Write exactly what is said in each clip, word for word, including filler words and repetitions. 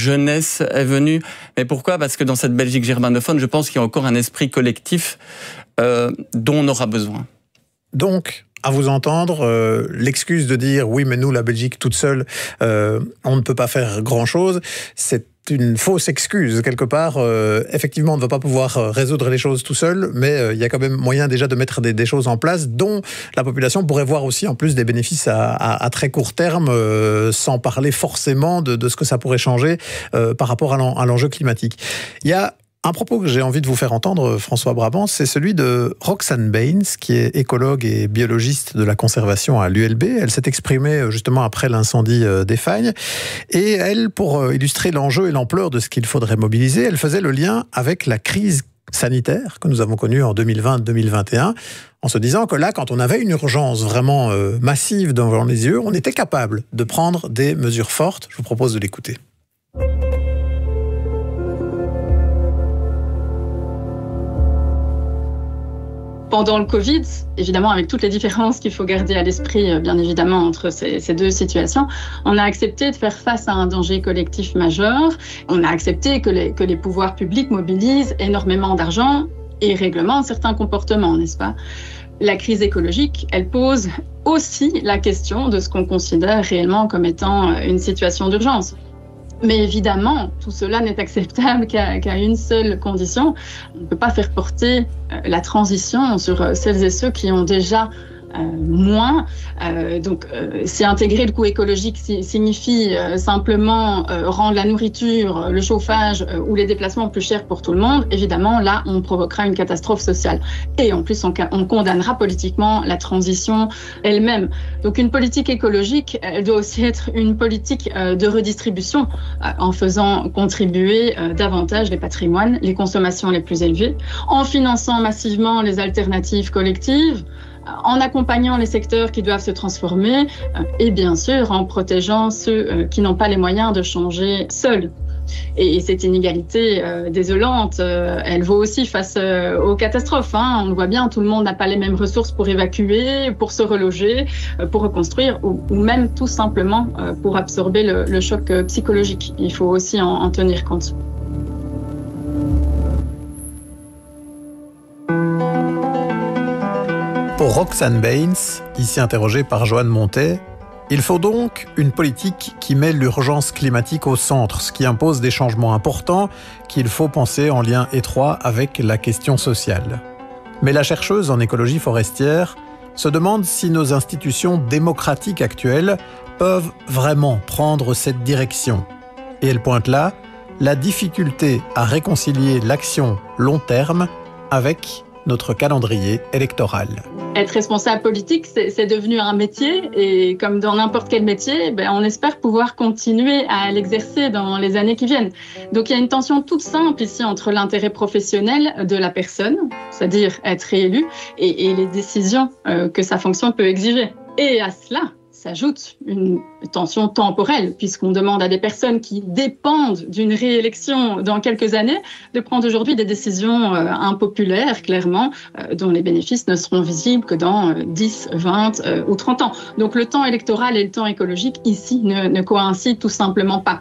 jeunesse est venue. Mais pourquoi ? Parce que dans cette Belgique germanophone, je pense qu'il y a encore un esprit collectif euh, dont on aura besoin. Donc, à vous entendre, euh, l'excuse de dire « oui, mais nous, la Belgique toute seule, euh, on ne peut pas faire grand-chose », c'est une fausse excuse. Quelque part, euh, effectivement, on ne va pas pouvoir résoudre les choses tout seul, mais euh, il y a quand même moyen déjà de mettre des, des choses en place dont la population pourrait voir aussi en plus des bénéfices à, à, à très court terme, euh, sans parler forcément de, de ce que ça pourrait changer euh, par rapport à, l'en, à l'enjeu climatique. Il y a un propos que j'ai envie de vous faire entendre, François Brabant, c'est celui de Roxane Baines, qui est écologue et biologiste de la conservation à l'U L B. Elle s'est exprimée justement après l'incendie des Fagnes. Et elle, pour illustrer l'enjeu et l'ampleur de ce qu'il faudrait mobiliser, elle faisait le lien avec la crise sanitaire que nous avons connue en deux mille vingt deux mille vingt et un, en se disant que là, quand on avait une urgence vraiment massive devant les yeux, on était capable de prendre des mesures fortes. Je vous propose de l'écouter. Pendant le Covid, évidemment, avec toutes les différences qu'il faut garder à l'esprit, bien évidemment, entre ces, ces deux situations, on a accepté de faire face à un danger collectif majeur. On a accepté que les, que les pouvoirs publics mobilisent énormément d'argent et réglementent certains comportements, n'est-ce pas ? La crise écologique, elle pose aussi la question de ce qu'on considère réellement comme étant une situation d'urgence. Mais évidemment, tout cela n'est acceptable qu'à, qu'à une seule condition. On ne peut pas faire porter la transition sur celles et ceux qui ont déjà euh, moins. Euh, donc, euh, si intégrer le coût écologique si, signifie euh, simplement euh, rendre la nourriture, le chauffage euh, ou les déplacements plus chers pour tout le monde, évidemment, là, on provoquera une catastrophe sociale. Et en plus, on, on condamnera politiquement la transition elle-même. Donc, une politique écologique, elle doit aussi être une politique euh, de redistribution euh, en faisant contribuer euh, davantage les patrimoines, les consommations les plus élevées, en finançant massivement les alternatives collectives, en accompagnant les secteurs qui doivent se transformer et bien sûr en protégeant ceux qui n'ont pas les moyens de changer seuls. Et cette inégalité euh, désolante, euh, elle vaut aussi face euh, aux catastrophes. Hein. On le voit bien, tout le monde n'a pas les mêmes ressources pour évacuer, pour se reloger, euh, pour reconstruire ou, ou même tout simplement euh, pour absorber le, le choc euh, psychologique. Il faut aussi en, en tenir compte. Pour Roxane Baines, ici interrogée par Joanne Montet, il faut donc une politique qui met l'urgence climatique au centre, ce qui impose des changements importants qu'il faut penser en lien étroit avec la question sociale. Mais la chercheuse en écologie forestière se demande si nos institutions démocratiques actuelles peuvent vraiment prendre cette direction. Et elle pointe là la difficulté à réconcilier l'action long terme avec notre calendrier électoral. Être responsable politique, c'est, c'est devenu un métier et comme dans n'importe quel métier, ben, on espère pouvoir continuer à l'exercer dans les années qui viennent. Donc il y a une tension toute simple ici entre l'intérêt professionnel de la personne, c'est-à-dire être réélu, et, et les décisions euh, que sa fonction peut exiger. Et à cela s'ajoute une tension temporelle, puisqu'on demande à des personnes qui dépendent d'une réélection dans quelques années de prendre aujourd'hui des décisions euh, impopulaires, clairement, euh, dont les bénéfices ne seront visibles que dans euh, dix, vingt euh, ou trente ans. Donc le temps électoral et le temps écologique, ici, ne, ne coïncident tout simplement pas.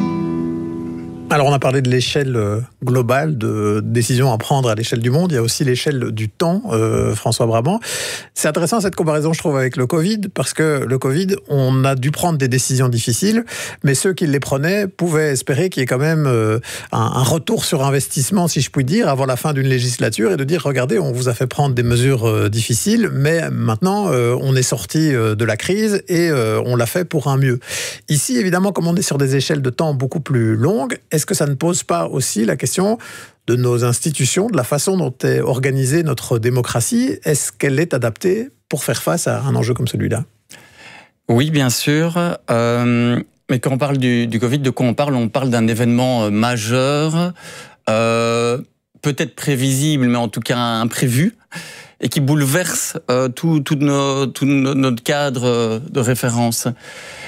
Alors on a parlé de l'échelle globale de décisions à prendre à l'échelle du monde, il y a aussi l'échelle du temps, euh, François Brabant. C'est intéressant cette comparaison, je trouve, avec le Covid, parce que le Covid, on a dû prendre des décisions difficiles, mais ceux qui les prenaient pouvaient espérer qu'il y ait quand même euh, un, un retour sur investissement, si je puis dire, avant la fin d'une législature, et de dire, regardez, on vous a fait prendre des mesures euh, difficiles, mais maintenant, euh, on est sorti euh, de la crise et euh, on l'a fait pour un mieux. Ici, évidemment, comme on est sur des échelles de temps beaucoup plus longues, est-ce que ça ne pose pas aussi la question de nos institutions, de la façon dont est organisée notre démocratie? Est-ce qu'elle est adaptée pour faire face à un enjeu comme celui-là? Oui, bien sûr. Euh, mais quand on parle du, du Covid, de quoi on parle? On parle d'un événement majeur, euh, peut-être prévisible, mais en tout cas imprévu, et qui bouleverse euh, tout, tout, nos, tout notre cadre de référence.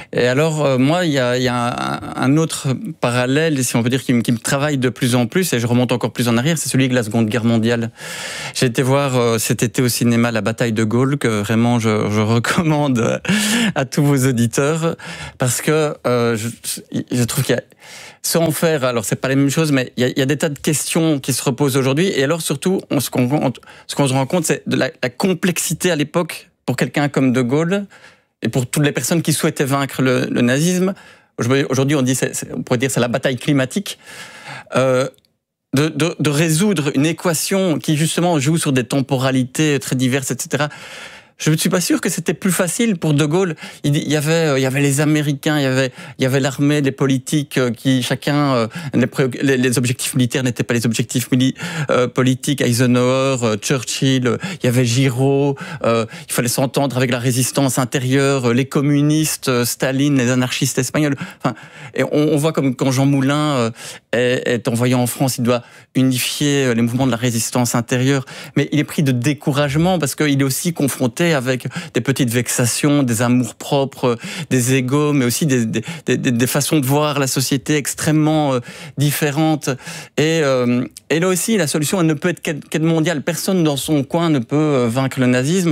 Et alors, euh, moi, il y a, y a un, un autre parallèle, si on peut dire, qui, qui me travaille de plus en plus, et je remonte encore plus en arrière, c'est celui de la Seconde Guerre mondiale. J'ai été voir euh, cet été au cinéma La Bataille de Gaulle, que vraiment je, je recommande à tous vos auditeurs, parce que euh, je, je trouve qu'il y a... Sans faire, alors c'est pas la même chose, mais il y a, il y a des tas de questions qui se reposent aujourd'hui, et alors surtout, on, ce, qu'on, ce qu'on se rend compte, c'est de la, la complexité à l'époque, pour quelqu'un comme De Gaulle, et pour toutes les personnes qui souhaitaient vaincre le, le nazisme. Aujourd'hui, on dit, c'est, c'est, on pourrait dire, c'est la bataille climatique. Euh, de, de, de résoudre une équation qui justement joue sur des temporalités très diverses, et cetera. Je ne suis pas sûr que c'était plus facile pour De Gaulle. Il y avait, il y avait les Américains, il y avait, il y avait l'armée, les politiques qui chacun, les, les objectifs militaires n'étaient pas les objectifs mili, euh, politiques. Eisenhower, Churchill, il y avait Giraud. Euh, il fallait s'entendre avec la résistance intérieure, les communistes, Staline, les anarchistes espagnols. Enfin, et on, on voit comme quand Jean Moulin est, est envoyé en France, il doit unifier les mouvements de la résistance intérieure, mais il est pris de découragement parce qu'il est aussi confronté avec des petites vexations, des amours-propres, des égos, mais aussi des, des, des, des façons de voir la société extrêmement euh, différentes. Et, euh, et là aussi, la solution, elle ne peut être qu'être mondiale. Personne dans son coin ne peut vaincre le nazisme.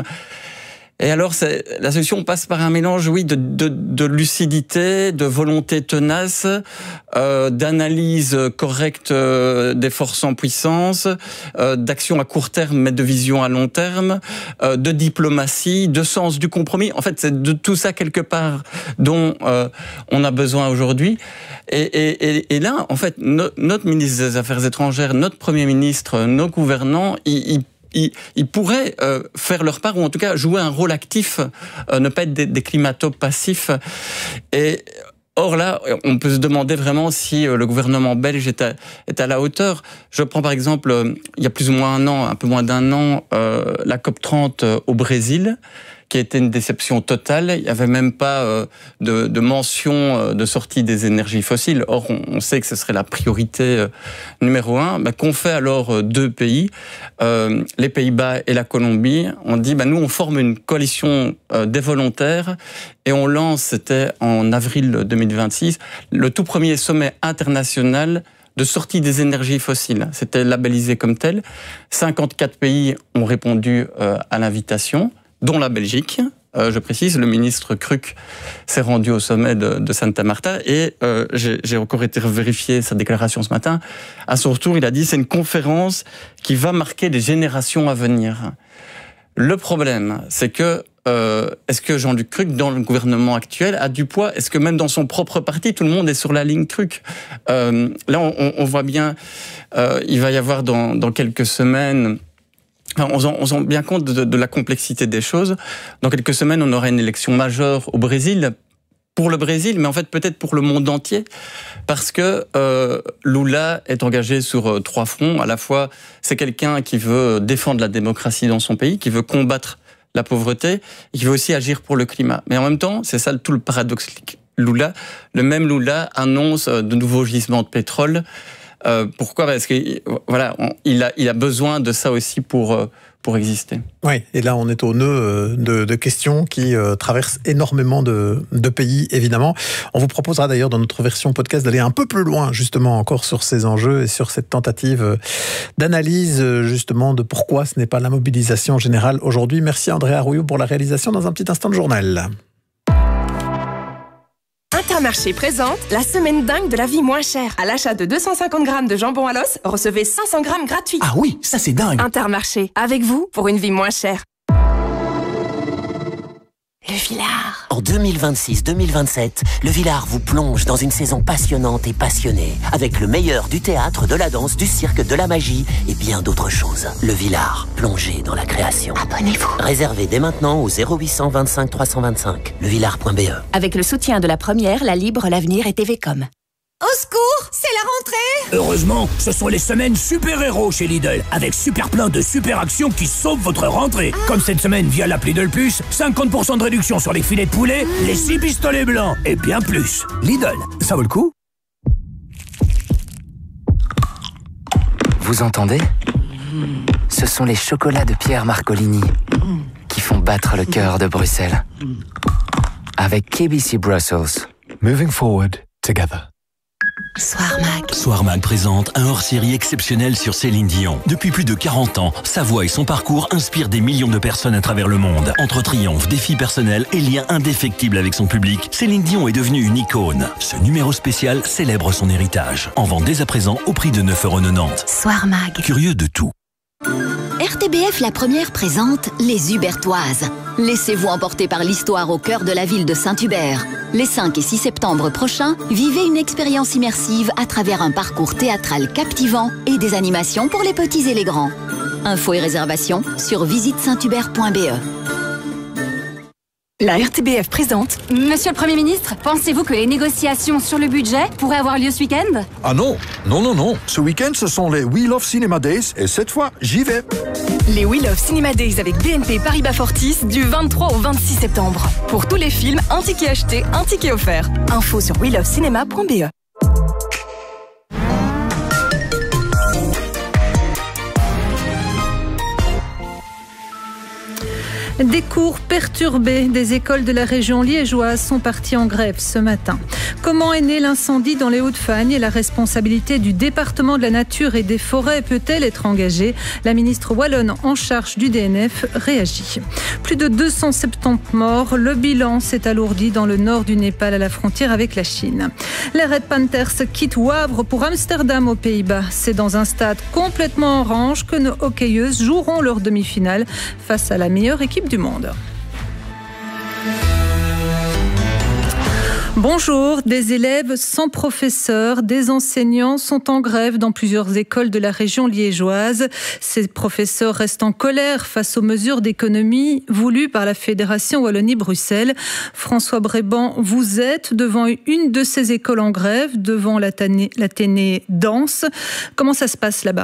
Et alors, c'est, la solution passe par un mélange, oui, de, de, de lucidité, de volonté tenace, euh, d'analyse correcte euh, des forces en puissance, euh, d'action à court terme, mais de vision à long terme, euh, de diplomatie, de sens du compromis. En fait, c'est de tout ça, quelque part, dont euh, on a besoin aujourd'hui. Et, et, et, et là, en fait, no, notre ministre des Affaires étrangères, notre Premier ministre, nos gouvernants, ils, ils Ils, ils pourraient euh, faire leur part, ou en tout cas jouer un rôle actif, euh, ne pas être des, des climato-passifs. Et or là, on peut se demander vraiment si euh, le gouvernement belge est à, est à la hauteur. Je prends par exemple, euh, il y a plus ou moins un an, un peu moins d'un an, euh, la COP trente euh, au Brésil, qui a été une déception totale. Il n'y avait même pas euh, de, de mention euh, de sortie des énergies fossiles. Or, on, on sait que ce serait la priorité euh, numéro un. Ben, qu'ont fait alors euh, deux pays, euh, les Pays-Bas et la Colombie? On dit, ben, nous, on forme une coalition euh, des volontaires et on lance, c'était en avril deux mille vingt-six, le tout premier sommet international de sortie des énergies fossiles. C'était labellisé comme tel. cinquante-quatre pays ont répondu euh, à l'invitation, dont la Belgique. Euh, je précise, le ministre Kruck s'est rendu au sommet de, de Santa Marta et euh, j'ai, j'ai encore été vérifier sa déclaration ce matin. À son retour, il a dit c'est une conférence qui va marquer les générations à venir. Le problème, c'est que euh, est-ce que Jean-Luc Kruck, dans le gouvernement actuel, a du poids? Est-ce que même dans son propre parti, tout le monde est sur la ligne Kruck? euh, Là, on, on voit bien, euh, il va y avoir dans, dans quelques semaines... On se rend bien compte de, de la complexité des choses. Dans quelques semaines, on aura une élection majeure au Brésil, pour le Brésil, mais en fait peut-être pour le monde entier, parce que euh, Lula est engagé sur euh, trois fronts. À la fois, c'est quelqu'un qui veut défendre la démocratie dans son pays, qui veut combattre la pauvreté, et qui veut aussi agir pour le climat. Mais en même temps, c'est ça tout le paradoxe. Lula, le même Lula annonce de nouveaux gisements de pétrole. Euh, pourquoi? Parce que voilà, on, il a il a besoin de ça aussi pour euh, pour exister. Oui, et là on est au nœud de, de questions qui euh, traversent énormément de, de pays, évidemment. On vous proposera d'ailleurs dans notre version podcast d'aller un peu plus loin, justement, encore sur ces enjeux et sur cette tentative d'analyse, justement, de pourquoi ce n'est pas la mobilisation générale aujourd'hui. Merci André Arroyo pour la réalisation. Dans un petit instant de journal. Intermarché présente la semaine dingue de la vie moins chère. À l'achat de deux cent cinquante grammes de jambon à l'os, recevez cinq cents grammes gratuits. Ah oui, ça c'est dingue. Intermarché, avec vous pour une vie moins chère. Le Villard. En deux mille vingt-six deux mille vingt-sept, le Villard vous plonge dans une saison passionnante et passionnée, avec le meilleur du théâtre, de la danse, du cirque, de la magie et bien d'autres choses. Le Villard, plongé dans la création. Abonnez-vous. Réservez dès maintenant au zéro huit cent vingt-cinq trois cent vingt-cinq, levillard point b e. Avec le soutien de la Première, la Libre, l'Avenir et T V Com. Au secours, c'est la rentrée! Heureusement, ce sont les semaines super-héros chez Lidl, avec super plein de super actions qui sauvent votre rentrée. Ah. Comme cette semaine via l'appli Lidl Plus, cinquante pour cent de réduction sur les filets de poulet, mmh. les six pistolets blancs et bien plus. Lidl, ça vaut le coup? Vous entendez? Ce sont les chocolats de Pierre Marcolini qui font battre le cœur de Bruxelles. avec K B C Brussels. Moving forward together. Soir Mag. Soir Mag présente un hors-série exceptionnel sur Céline Dion. Depuis plus de quarante ans, sa voix et son parcours inspirent des millions de personnes à travers le monde. Entre triomphes, défis personnels et liens indéfectibles avec son public, Céline Dion est devenue une icône. Ce numéro spécial célèbre son héritage. En vente dès à présent au prix de neuf euros quatre-vingt-dix. Soir Mag. Curieux de tout. R T B F La Première présente Les Hubertoises. Laissez-vous emporter par l'histoire au cœur de la ville de Saint-Hubert. Les cinq et six septembre prochains, vivez une expérience immersive à travers un parcours théâtral captivant et des animations pour les petits et les grands. Infos et réservations sur visite saint hubert point b e. La R T B F présente. Monsieur le Premier ministre, pensez-vous que les négociations sur le budget pourraient avoir lieu ce week-end? Ah non, non, non, non. Ce week-end, ce sont les We Love Cinema Days et cette fois, j'y vais. Les We Love Cinema Days avec B N P Paribas Fortis du vingt-trois au vingt-six septembre. Pour tous les films, un ticket acheté, un ticket offert. Info sur we love cinema point b e. Des cours perturbés des écoles de la région liégeoise sont partis en grève ce matin. Comment est né l'incendie dans les Hauts-de-Fagne et la responsabilité du département de la nature et des forêts peut-elle être engagée? La ministre wallonne en charge du D N F réagit. Plus de deux cent soixante-dix morts, le bilan s'est alourdi dans le nord du Népal à la frontière avec la Chine. Les Red Panthers quittent Wavre pour Amsterdam aux Pays-Bas. C'est dans un stade complètement orange que nos hockeyeuses joueront leur demi-finale face à la meilleure équipe du monde. Bonjour, des élèves sans professeurs, des enseignants sont en grève dans plusieurs écoles de la région liégeoise. Ces professeurs restent en colère face aux mesures d'économie voulues par la Fédération Wallonie-Bruxelles. François Bréban, vous êtes devant une de ces écoles en grève, devant l'Athénée Danse. Comment ça se passe là-bas ?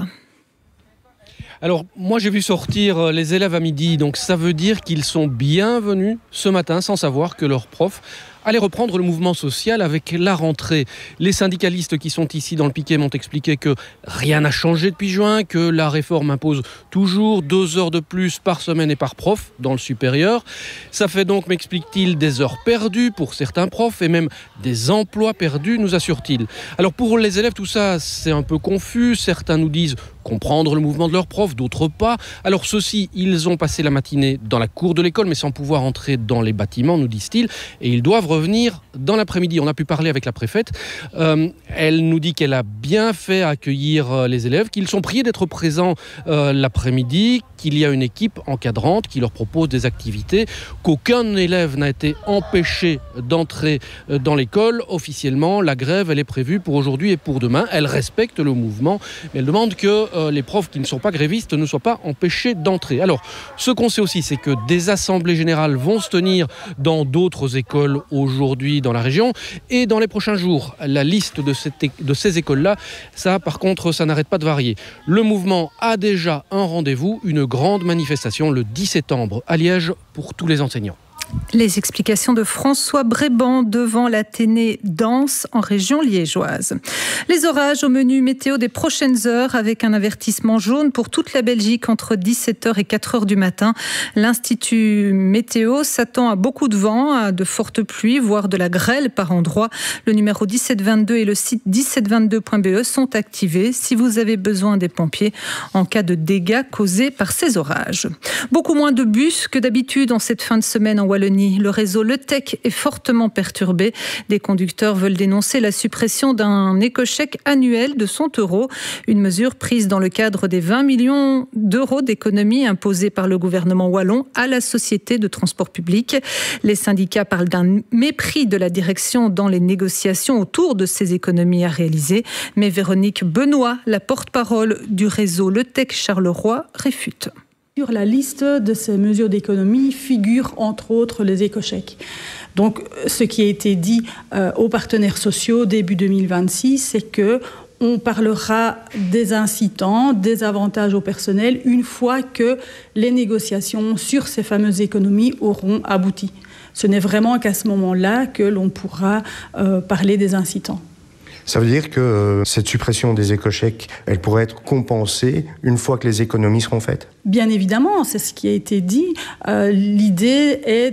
Alors, moi, j'ai vu sortir les élèves à midi, donc ça veut dire qu'ils sont bienvenus ce matin sans savoir que leur prof allait reprendre le mouvement social avec la rentrée. Les syndicalistes qui sont ici dans le piquet m'ont expliqué que rien n'a changé depuis juin, que la réforme impose toujours deux heures de plus par semaine et par prof dans le supérieur. Ça fait donc, m'explique-t-il, des heures perdues pour certains profs et même des emplois perdus, nous assure-t-il. Alors pour les élèves, tout ça, c'est un peu confus. Certains nous disent comprendre le mouvement de leurs profs, d'autres pas. Alors ceux-ci, ils ont passé la matinée dans la cour de l'école, mais sans pouvoir entrer dans les bâtiments, nous disent-ils, et ils doivent revenir dans l'après-midi. On a pu parler avec la préfète. Euh, elle nous dit qu'elle a bien fait accueillir les élèves, qu'ils sont priés d'être présents euh, l'après-midi, qu'il y a une équipe encadrante qui leur propose des activités, qu'aucun élève n'a été empêché d'entrer dans l'école. Officiellement, la grève, elle est prévue pour aujourd'hui et pour demain. Elle respecte le mouvement, mais elle demande que euh, les profs qui ne sont pas grévistes ne soient pas empêchés d'entrer. Alors, ce qu'on sait aussi, c'est que des assemblées générales vont se tenir dans d'autres écoles aujourd'hui dans la région et dans les prochains jours. La liste de, cette, de ces écoles-là, ça, par contre, ça n'arrête pas de varier. Le mouvement a déjà un rendez-vous, une grande manifestation le dix septembre à Liège pour tous les enseignants. Les explications de François Bréban devant l'Athénée Danse en région liégeoise. Les orages au menu météo des prochaines heures avec un avertissement jaune pour toute la Belgique entre dix-sept heures et quatre heures du matin. L'Institut Météo s'attend à beaucoup de vent, à de fortes pluies, voire de la grêle par endroits. Le numéro dix-sept vingt-deux et le site dix-sept vingt-deux point b e sont activés si vous avez besoin des pompiers en cas de dégâts causés par ces orages. Beaucoup moins de bus que d'habitude en cette fin de semaine en Wallonie. Le réseau Le Tech est fortement perturbé. Des conducteurs veulent dénoncer la suppression d'un éco-chèque annuel de cent euros. Une mesure prise dans le cadre des vingt millions d'euros d'économies imposées par le gouvernement wallon à la société de transport public. Les syndicats parlent d'un mépris de la direction dans les négociations autour de ces économies à réaliser. Mais Véronique Benoît, la porte-parole du réseau Le Tech Charleroi, réfute. Sur la liste de ces mesures d'économie figurent entre autres les éco-chèques. Donc ce qui a été dit euh, aux partenaires sociaux début deux mille vingt-six, c'est que on parlera des incitants, des avantages au personnel une fois que les négociations sur ces fameuses économies auront abouti. Ce n'est vraiment qu'à ce moment-là que l'on pourra euh, parler des incitants. Ça veut dire que euh, cette suppression des éco-chèques, elle pourrait être compensée une fois que les économies seront faites? Bien évidemment, c'est ce qui a été dit. Euh, l'idée est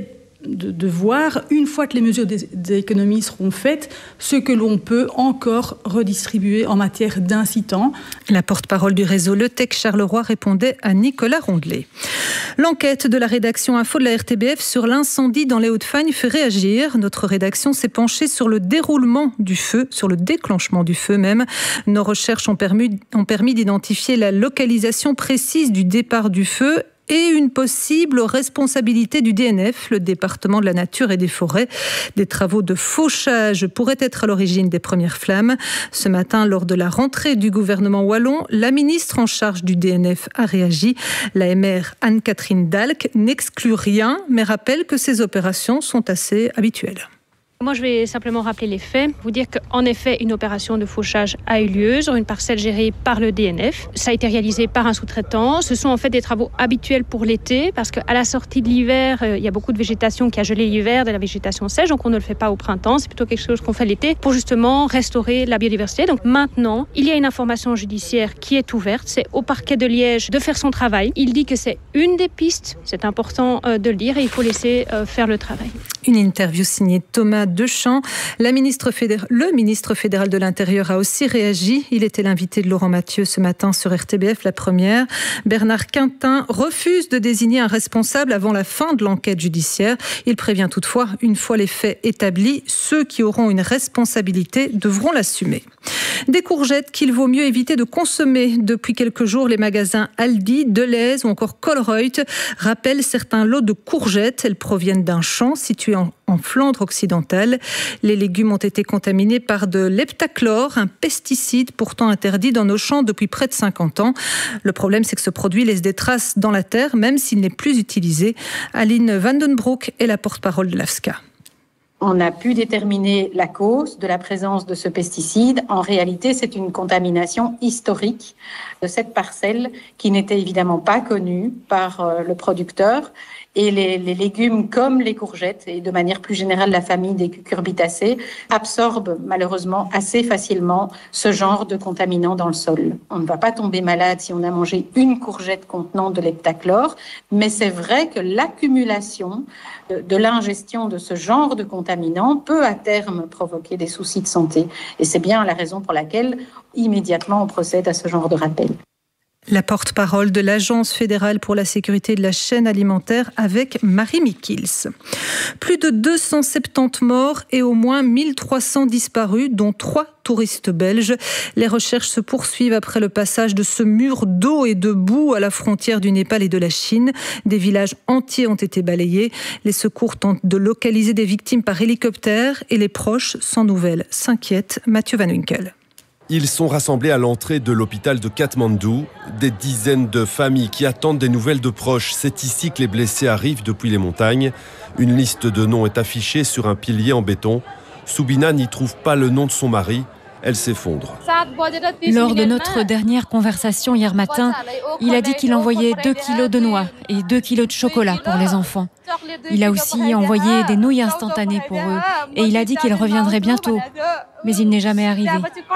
de, de voir, une fois que les mesures d'économie seront faites, ce que l'on peut encore redistribuer en matière d'incitants. La porte-parole du réseau Le Tech Charleroi répondait à Nicolas Rondelet. L'enquête de la rédaction Info de la R T B F sur l'incendie dans les Hauts-de-Fagne fait réagir. Notre rédaction s'est penchée sur le déroulement du feu, sur le déclenchement du feu même. Nos recherches ont permis, ont permis d'identifier la localisation précise du départ du feu et une possible responsabilité du D N F, le département de la nature et des forêts. Des travaux de fauchage pourraient être à l'origine des premières flammes. Ce matin, lors de la rentrée du gouvernement wallon, la ministre en charge du D N F a réagi. La M R Anne-Catherine Dalck n'exclut rien, mais rappelle que ces opérations sont assez habituelles. Moi, je vais simplement rappeler les faits, vous dire qu'en effet, une opération de fauchage a eu lieu sur une parcelle gérée par le D N F. Ça a été réalisé par un sous-traitant. Ce sont en fait des travaux habituels pour l'été, parce qu'à la sortie de l'hiver, il y a beaucoup de végétation qui a gelé l'hiver, de la végétation sèche, donc on ne le fait pas au printemps. C'est plutôt quelque chose qu'on fait l'été pour justement restaurer la biodiversité. Donc maintenant, il y a une information judiciaire qui est ouverte. C'est au parquet de Liège de faire son travail. Il dit que c'est une des pistes. C'est important de le dire et il faut laisser faire le travail. Une interview signée Thomas Deschamps. La ministre fédéral, le ministre fédéral de l'Intérieur a aussi réagi. Il était l'invité de Laurent Mathieu ce matin sur R T B F, la première. Bernard Quintin refuse de désigner un responsable avant la fin de l'enquête judiciaire. Il prévient toutefois, une fois les faits établis, ceux qui auront une responsabilité devront l'assumer. Des courgettes qu'il vaut mieux éviter de consommer. Depuis quelques jours, les magasins Aldi, Delhaize ou encore Colruyt rappellent certains lots de courgettes. Elles proviennent d'un champ situé en, en Flandre occidentale. Les légumes ont été contaminés par de l'heptachlore, un pesticide pourtant interdit dans nos champs depuis près de cinquante ans. Le problème, c'est que ce produit laisse des traces dans la terre, même s'il n'est plus utilisé. Aline Vandenbroek est la porte-parole de l'A F S C A. On a pu déterminer la cause de la présence de ce pesticide. En réalité, c'est une contamination historique de cette parcelle qui n'était évidemment pas connue par le producteur. Et les, les légumes comme les courgettes et de manière plus générale la famille des cucurbitacées absorbent malheureusement assez facilement ce genre de contaminants dans le sol. On ne va pas tomber malade si on a mangé une courgette contenant de l'heptachlore, mais c'est vrai que l'accumulation de, de l'ingestion de ce genre de contaminants peut à terme provoquer des soucis de santé. Et c'est bien la raison pour laquelle immédiatement on procède à ce genre de rappel. La porte-parole de l'Agence fédérale pour la sécurité de la chaîne alimentaire avec Marie Mikils. Plus de deux cent soixante-dix morts et au moins mille trois cents disparus, dont trois touristes belges. Les recherches se poursuivent après le passage de ce mur d'eau et de boue à la frontière du Népal et de la Chine. Des villages entiers ont été balayés. Les secours tentent de localiser des victimes par hélicoptère et les proches, sans nouvelles, s'inquiètent. Mathieu Van Winkel. Ils sont rassemblés à l'entrée de l'hôpital de Katmandou. Des dizaines de familles qui attendent des nouvelles de proches. C'est ici que les blessés arrivent depuis les montagnes. Une liste de noms est affichée sur un pilier en béton. Soubina n'y trouve pas le nom de son mari. Elle s'effondre. Lors de notre dernière conversation hier matin, il a dit qu'il envoyait deux kilos de noix et deux kilos de chocolat pour les enfants. Il a aussi envoyé des nouilles instantanées pour eux et il a dit qu'il reviendrait bientôt. Mais il n'est jamais arrivé.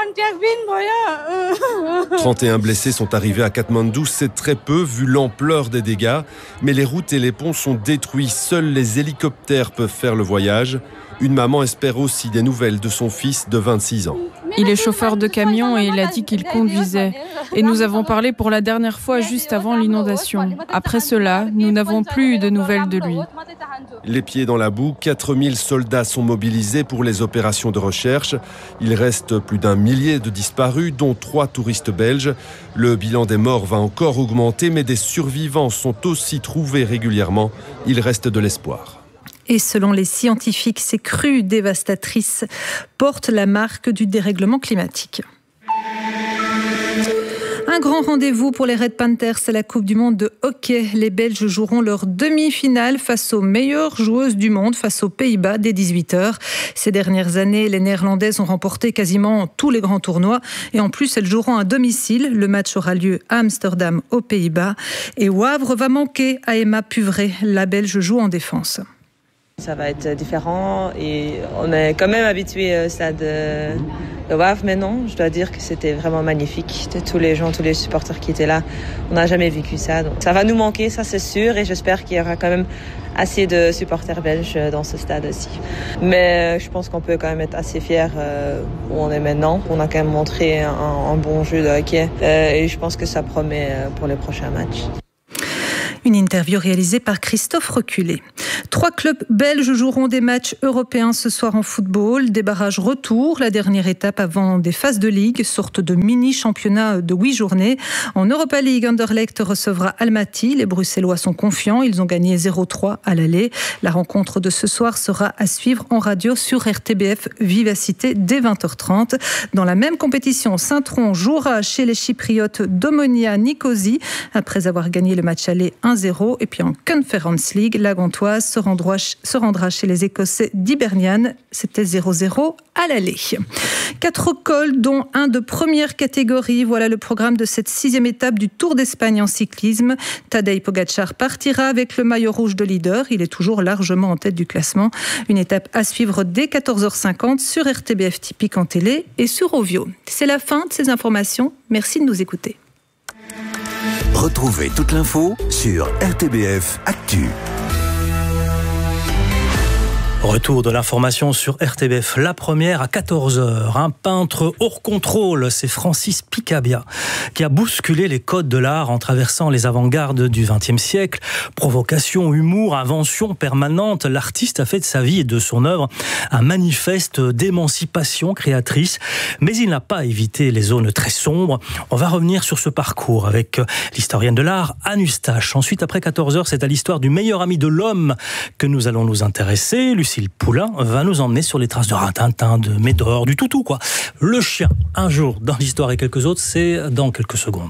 trente et un blessés sont arrivés à Katmandou, c'est très peu vu l'ampleur des dégâts. Mais les routes et les ponts sont détruits, seuls les hélicoptères peuvent faire le voyage. Une maman espère aussi des nouvelles de son fils de vingt-six ans. Il est chauffeur de camion et il a dit qu'il conduisait. Et nous avons parlé pour la dernière fois juste avant l'inondation. Après cela, nous n'avons plus eu de nouvelles de lui. Les pieds dans la boue, quatre mille soldats sont mobilisés pour les opérations de recherche. Il reste plus d'un millier de disparus, dont trois touristes belges. Le bilan des morts va encore augmenter, mais des survivants sont aussi trouvés régulièrement. Il reste de l'espoir. Et selon les scientifiques, ces crues dévastatrices portent la marque du dérèglement climatique. Un grand rendez-vous pour les Red Panthers, c'est la Coupe du Monde de hockey. Les Belges joueront leur demi-finale face aux meilleures joueuses du monde, face aux Pays-Bas, dès dix-huit heures. Ces dernières années, les Néerlandaises ont remporté quasiment tous les grands tournois. Et en plus, elles joueront à domicile. Le match aura lieu à Amsterdam, aux Pays-Bas. Et Wavre va manquer à Emma Puvray. La Belge joue en défense. Ça va être différent et on est quand même habitué au stade Le W A V, mais non, je dois dire que c'était vraiment magnifique. De tous les gens, tous les supporters qui étaient là, on n'a jamais vécu ça. Donc ça va nous manquer, ça c'est sûr, et j'espère qu'il y aura quand même assez de supporters belges dans ce stade aussi. Mais je pense qu'on peut quand même être assez fiers euh, où on est maintenant. On a quand même montré un, un bon jeu de hockey euh, et je pense que ça promet pour les prochains matchs. Une interview réalisée par Christophe Reculé. Trois clubs belges joueront des matchs européens ce soir en football. Des barrages retour, la dernière étape avant des phases de ligue, sorte de mini-championnat de huit journées. En Europa League, Anderlecht recevra Almaty. Les Bruxellois sont confiants. Ils ont gagné zéro trois à l'aller. La rencontre de ce soir sera à suivre en radio sur R T B F Vivacité dès vingt heures trente. Dans la même compétition, Saint-Tron jouera chez les Chypriotes d'Omonia Nicosie après avoir gagné le match aller un zéro. Et puis en Conference League, la Gantoise se rendra, se rendra chez les Écossais d'Hibernian. C'était zéro zéro à l'aller. Quatre cols, dont un de première catégorie. Voilà le programme de cette sixième étape du Tour d'Espagne en cyclisme. Tadej Pogacar partira avec le maillot rouge de leader. Il est toujours largement en tête du classement. Une étape à suivre dès quatorze heures cinquante sur R T B F Typique en télé et sur Ovio. C'est la fin de ces informations. Merci de nous écouter. Retrouvez toute l'info sur R T B F Actu. Retour de l'information sur R T B F, la première à quatorze heures. Un peintre hors contrôle, c'est Francis Picabia, qui a bousculé les codes de l'art en traversant les avant-gardes du vingtième siècle. Provocation, humour, invention permanente, l'artiste a fait de sa vie et de son œuvre un manifeste d'émancipation créatrice. Mais il n'a pas évité les zones très sombres. On va revenir sur ce parcours avec l'historienne de l'art, Anne Eustache. Ensuite, après quatorze heures, c'est à l'histoire du meilleur ami de l'homme que nous allons nous intéresser. Lucille Poulain va nous emmener sur les traces de Rintintin, de Médor, du toutou, quoi. Le chien, un jour dans l'histoire et quelques autres, c'est dans quelques secondes.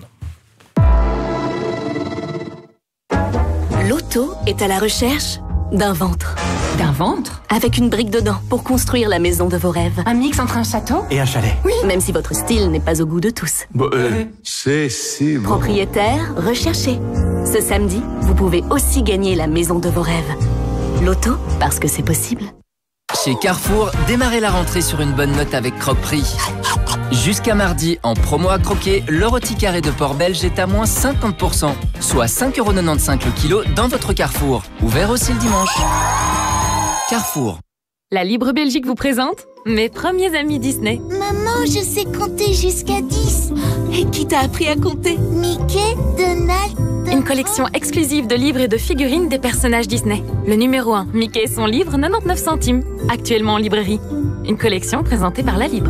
L'auto est à la recherche d'un ventre. D'un ventre ? Avec une brique dedans pour construire la maison de vos rêves. Un mix entre un château et un chalet. Oui, même si votre style n'est pas au goût de tous. Bon, euh, c'est si bon. Propriétaire, recherché. Ce samedi, vous pouvez aussi gagner la maison de vos rêves. L'auto, parce que c'est possible. Chez Carrefour, démarrez la rentrée sur une bonne note avec Croque-Prix. Jusqu'à mardi, en promo à croquer, le rôti carré de porc belge est à moins cinquante pour cent, soit cinq euros quatre-vingt-quinze le kilo dans votre Carrefour. Ouvert aussi le dimanche. Carrefour. La Libre Belgique vous présente mes premiers amis Disney. Maman, je sais compter jusqu'à dix. Et qui t'a appris à compter? Mickey, Donald... Une collection exclusive de livres et de figurines des personnages Disney. Le numéro un, Mickey et son livre, quatre-vingt-dix-neuf centimes. Actuellement en librairie. Une collection présentée par La Libre.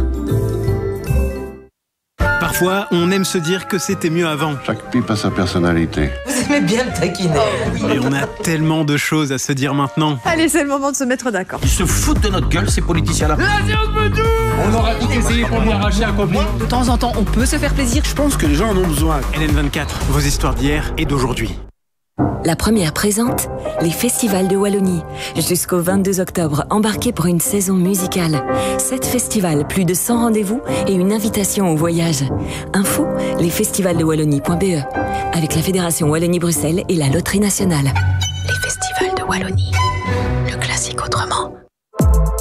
Parfois, on aime se dire que c'était mieux avant. Chaque pipe a sa personnalité. Vous aimez bien le taquiner. Et on a tellement de choses à se dire maintenant. Allez, c'est le moment de se mettre d'accord. Ils se foutent de notre gueule, ces politiciens-là. On aura tout essayé pour lui arracher un copain. De temps en temps, on peut se faire plaisir. Je pense que les gens en ont besoin. L N vingt-quatre, vos histoires d'hier et d'aujourd'hui. La première présente les festivals de Wallonie. Jusqu'au vingt-deux octobre, embarquez pour une saison musicale. Sept festivals, plus de cent rendez-vous et une invitation au voyage. Info, lesfestivals de wallonie point b e. Avec la Fédération Wallonie-Bruxelles et la Loterie Nationale. Les festivals de Wallonie. Le classique autrement.